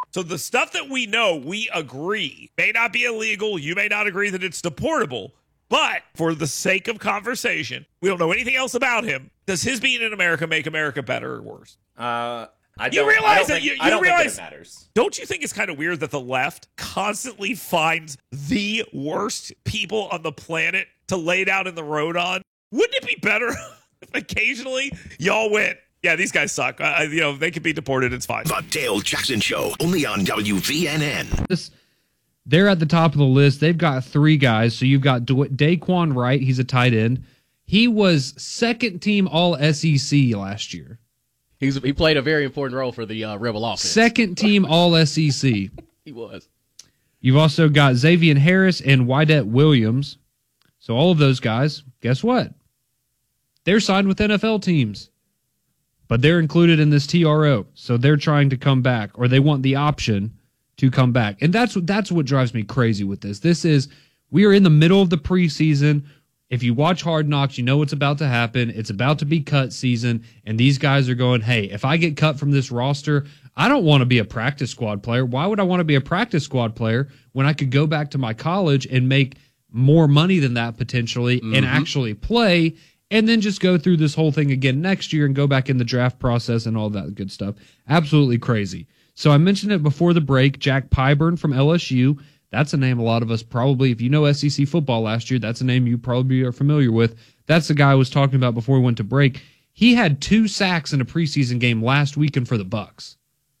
So the stuff that we know, we agree, may not be illegal. You may not agree that it's deportable. But for the sake of conversation, we don't know anything else about him. Does his being in America make America better or worse? I don't think it matters. Don't you think it's kind of weird that the left constantly finds the worst people on the planet to lay down in the road on? Wouldn't it be better if occasionally y'all went, yeah, these guys suck. They could be deported. It's fine. The Dale Jackson Show, only on WVNN. They're at the top of the list. They've got 3 guys. So you've got Daquan Wright. He's a tight end. He was second team All SEC last year. He played a very important role for the Rebel offense. Second team All SEC. He was. You've also got Xavier Harris and Wydett Williams. So all of those guys, guess what? They're signed with NFL teams. But they're included in this TRO. So they're trying to come back, or they want the option to come back. And that's what drives me crazy with this. We are in the middle of the preseason. If you watch Hard Knocks, you know what's about to happen. It's about to be cut season, and these guys are going, hey, if I get cut from this roster, I don't want to be a practice squad player. Why would I want to be a practice squad player when I could go back to my college and make more money than that potentially and actually play, and then just go through this whole thing again next year and go back in the draft process and all that good stuff? Absolutely crazy. So I mentioned it before the break, Jack Pyburn from LSU. That's a name a lot of us probably, if you know SEC football last year, that's a name you probably are familiar with. That's the guy I was talking about before we went to break. He had 2 sacks in a preseason game last weekend for the Bucs.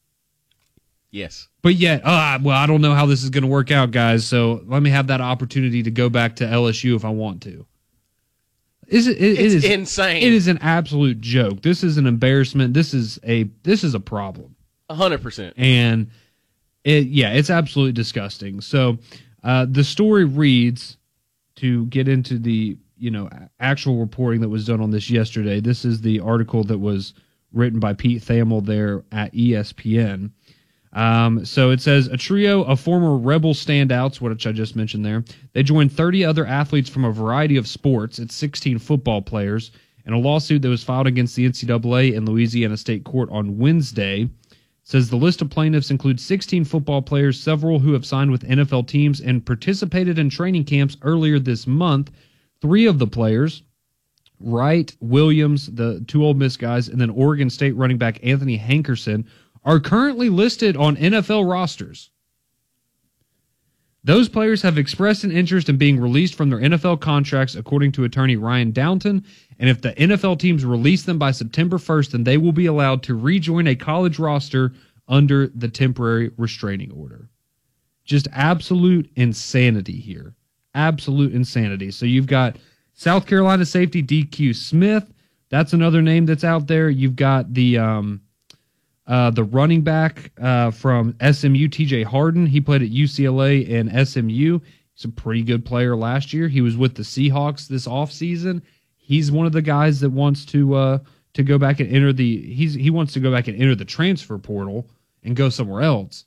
Yes. But yet, I don't know how this is going to work out, guys, so let me have that opportunity to go back to LSU if I want to. It is insane. It is an absolute joke. This is an embarrassment. This is a problem. 100%. And it's absolutely disgusting. So the story reads, to get into the actual reporting that was done on this yesterday. This is the article that was written by Pete Thamel there at ESPN. So it says, a trio of former Rebel standouts, which I just mentioned there, they joined 30 other athletes from a variety of sports. It's 16 football players, in a lawsuit that was filed against the NCAA in Louisiana State Court on Wednesday. Says the list of plaintiffs includes 16 football players, several who have signed with NFL teams and participated in training camps earlier this month. 3 of the players, Wright, Williams, the 2 Ole Miss guys, and then Oregon State running back Anthony Hankerson, are currently listed on NFL rosters. Those players have expressed an interest in being released from their NFL contracts, according to attorney Ryan Downton, and if the NFL teams release them by September 1st, then they will be allowed to rejoin a college roster under the temporary restraining order. Just absolute insanity here. Absolute insanity. So you've got South Carolina safety DQ Smith. That's another name that's out there. You've got the running back from SMU, TJ Harden. He played at UCLA and SMU. He's a pretty good player last year. He was with the Seahawks this offseason. He's one of the guys that wants to go back and enter he wants to go back and enter the transfer portal and go somewhere else.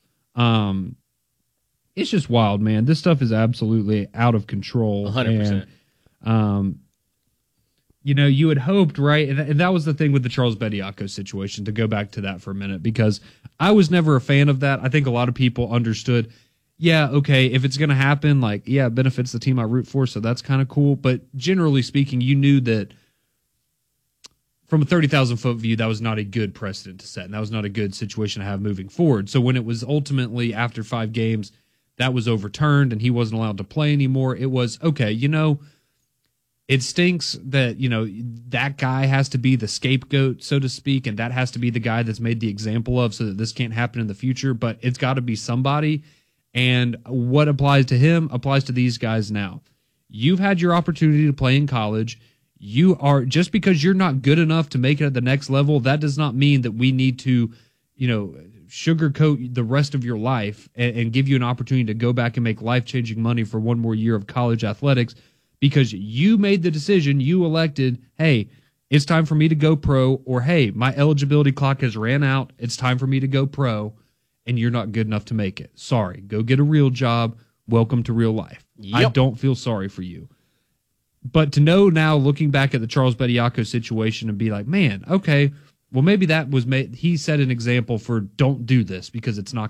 It's just wild, man. This stuff is absolutely out of control. 100%. And, you had hoped, right? And that was the thing with the Charles Bediako situation, to go back to that for a minute, because I was never a fan of that. I think a lot of people understood, yeah, okay, if it's going to happen, it benefits the team I root for, so that's kind of cool. But generally speaking, you knew that from a 30,000-foot view, that was not a good precedent to set, and that was not a good situation to have moving forward. So when it was ultimately, after 5 games, that was overturned and he wasn't allowed to play anymore, it was, okay, it stinks that, that guy has to be the scapegoat, so to speak, and that has to be the guy that's made the example of so that this can't happen in the future, but it's got to be somebody, and what applies to him applies to these guys now. You've had your opportunity to play in college. Just because you're not good enough to make it at the next level, that does not mean that we need to, sugarcoat the rest of your life and give you an opportunity to go back and make life-changing money for one more year of college athletics, because you made the decision, you elected, hey, it's time for me to go pro, or hey, my eligibility clock has ran out, it's time for me to go pro, and you're not good enough to make it. Sorry, go get a real job. Welcome to real life. Yep. I don't feel sorry for you. But to know now, looking back at the Charles Bediako situation, and be like, man, okay, well, maybe that was he set an example for don't do this because it's not